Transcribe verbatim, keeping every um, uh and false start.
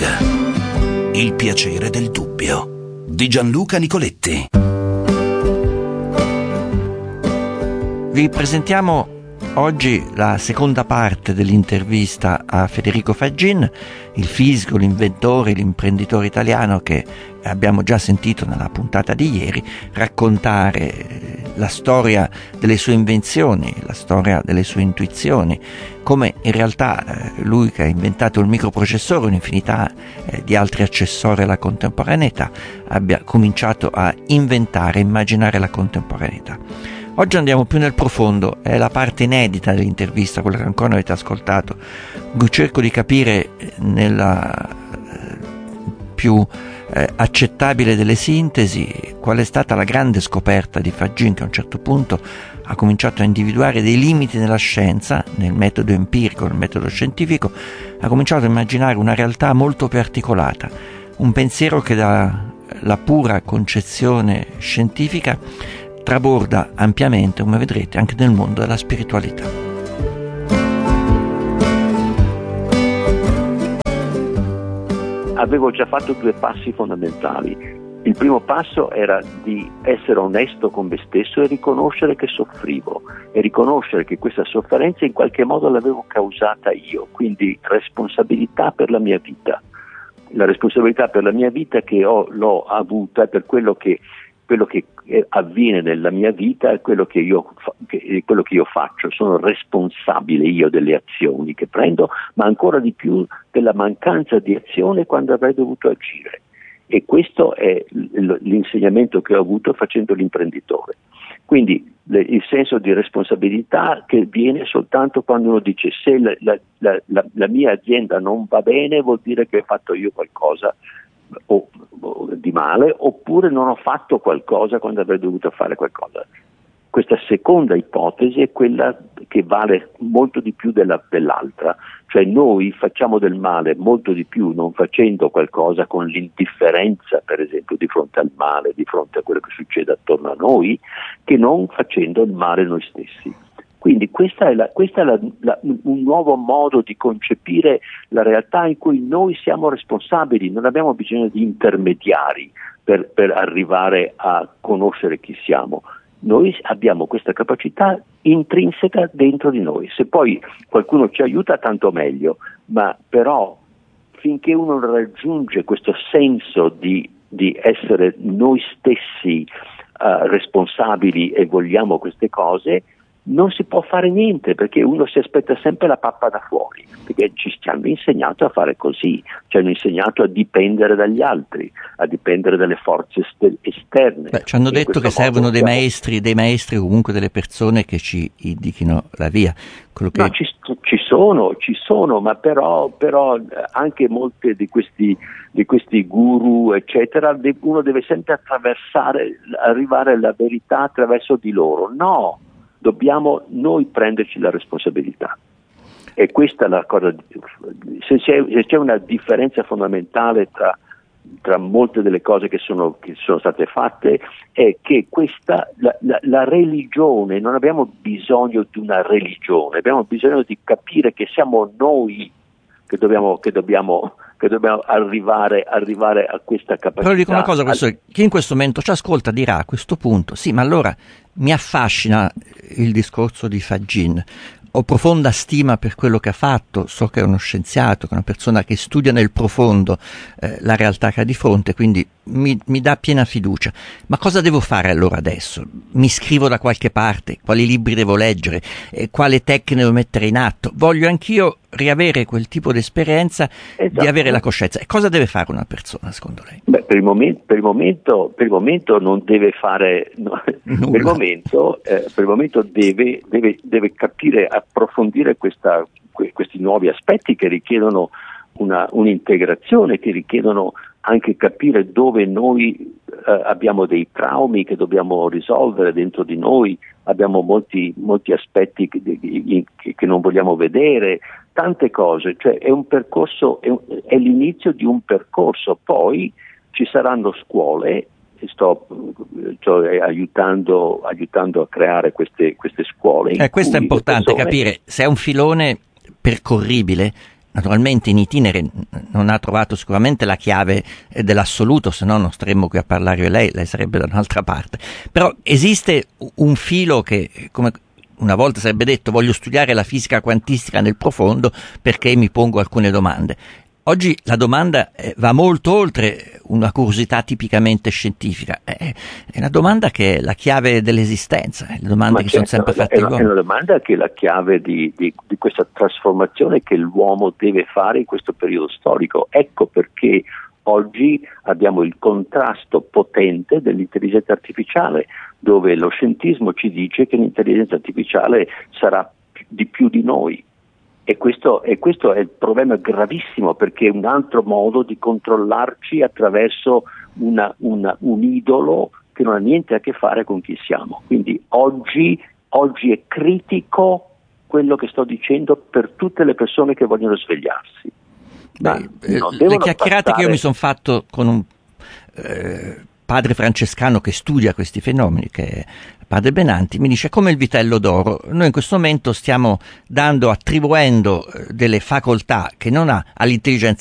Il piacere del dubbio di Gianluca Nicoletti. Vi presentiamo oggi la seconda parte dell'intervista a Federico Faggin, il fisico, l'inventore, l'imprenditore italiano che abbiamo già sentito nella puntata di ieri raccontare la storia delle sue invenzioni, la storia delle sue intuizioni, come in realtà lui, che ha inventato il microprocessore, un'infinità di altri accessori alla contemporaneità, abbia cominciato a inventare e immaginare la contemporaneità. Oggi andiamo più nel profondo, è la parte inedita dell'intervista, quella che ancora non avete ascoltato, in cui cerco di capire nella più eh, accettabile delle sintesi qual è stata la grande scoperta di Faggin, che a un certo punto ha cominciato a individuare dei limiti nella scienza, nel metodo empirico, nel metodo scientifico, ha cominciato a immaginare una realtà molto più articolata, un pensiero che dalla pura concezione scientifica traborda ampiamente, come vedrete, anche nel mondo della spiritualità. Avevo già fatto due passi fondamentali. Il primo passo era di essere onesto con me stesso e riconoscere che soffrivo e riconoscere che questa sofferenza in qualche modo l'avevo causata io, quindi responsabilità per la mia vita. La responsabilità per la mia vita che ho, l'ho avuta per quello che quello che avviene nella mia vita è quello che io che, quello che io faccio, sono responsabile io delle azioni che prendo, ma ancora di più della mancanza di azione quando avrei dovuto agire. E questo è l'insegnamento che ho avuto facendo l'imprenditore. Quindi il senso di responsabilità che viene soltanto quando uno dice: se la, la, la, la mia azienda non va bene, vuol dire che ho fatto io qualcosa O, o di male, oppure non ho fatto qualcosa quando avrei dovuto fare qualcosa. Questa seconda ipotesi è quella che vale molto di più della, dell'altra, cioè noi facciamo del male molto di più non facendo qualcosa, con l'indifferenza per esempio di fronte al male, di fronte a quello che succede attorno a noi, che non facendo il male noi stessi. Quindi questa è, la, questa è la, la, un nuovo modo di concepire la realtà in cui noi siamo responsabili, non abbiamo bisogno di intermediari per, per arrivare a conoscere chi siamo. Noi abbiamo questa capacità intrinseca dentro di noi. Se poi qualcuno ci aiuta, tanto meglio, ma però finché uno raggiunge questo senso di, di essere noi stessi uh, responsabili e vogliamo queste cose, non si può fare niente, perché uno si aspetta sempre la pappa da fuori, perché ci hanno insegnato a fare così, ci hanno insegnato a dipendere dagli altri, a dipendere dalle forze esterne. Beh, ci hanno detto che servono dei siamo... maestri, dei maestri comunque delle persone che ci indichino la via. Quello che... No, ci, ci sono, ci sono, ma però, però anche molte di questi, di questi guru, eccetera, uno deve sempre attraversare, arrivare alla verità attraverso di loro. No! Dobbiamo noi prenderci la responsabilità. E questa è la cosa. Se c'è, se c'è una differenza fondamentale tra, tra molte delle cose che sono, che sono state fatte, è che questa, la, la, la religione, non abbiamo bisogno di una religione, abbiamo bisogno di capire che siamo noi che dobbiamo, che dobbiamo, che dobbiamo arrivare, arrivare a questa capacità. Però dico una cosa, professore, chi in questo momento ci ascolta dirà a questo punto: sì, ma allora mi affascina il discorso di Faggin, ho profonda stima per quello che ha fatto, so che è uno scienziato, che è una persona che studia nel profondo eh, la realtà che ha di fronte, quindi mi, mi dà piena fiducia. Ma cosa devo fare allora adesso? Mi iscrivo da qualche parte? Quali libri devo leggere? Eh, quale tecniche devo mettere in atto? Voglio anch'io riavere quel tipo di esperienza, esatto, di avere la coscienza. E cosa deve fare una persona, secondo lei? Beh, per il momento, per il momento, per il momento non deve fare no, per il momento, eh, per il momento deve, deve, deve capire, approfondire questa, que, questi nuovi aspetti che richiedono una, un'integrazione, che richiedono anche capire dove noi eh, abbiamo dei traumi che dobbiamo risolvere dentro di noi, abbiamo molti, molti aspetti che, che, che non vogliamo vedere, tante cose, cioè è un percorso, è, un, è l'inizio di un percorso, poi ci saranno scuole, sto, sto aiutando, aiutando a creare queste, queste scuole. Eh, questo è importante persone... capire se è un filone percorribile naturalmente in itinere non ha trovato sicuramente la chiave dell'assoluto, se no non staremmo qui a parlare io e lei, lei sarebbe da un'altra parte. Però esiste un filo che, come una volta sarebbe detto, voglio studiare la fisica quantistica nel profondo perché mi pongo alcune domande. Oggi la domanda eh, va molto oltre una curiosità tipicamente scientifica, è, è una domanda che è la chiave dell'esistenza, le domande Ma che certo, sono sempre fatte è una, all'uomo. è una domanda che è la chiave di, di, di questa trasformazione che l'uomo deve fare in questo periodo storico. Ecco perché oggi abbiamo il contrasto potente dell'intelligenza artificiale, dove lo scientismo ci dice che l'intelligenza artificiale sarà di più di noi. E questo, e questo è il problema gravissimo, perché è un altro modo di controllarci attraverso una, una, un idolo che non ha niente a che fare con chi siamo. Quindi oggi, oggi è critico quello che sto dicendo per tutte le persone che vogliono svegliarsi. Beh, le chiacchierate passare... che io mi sono fatto con un eh, padre francescano che studia questi fenomeni, che è padre Benanti, mi dice: come il vitello d'oro, noi in questo momento stiamo dando, attribuendo delle facoltà che non ha all'intelligenza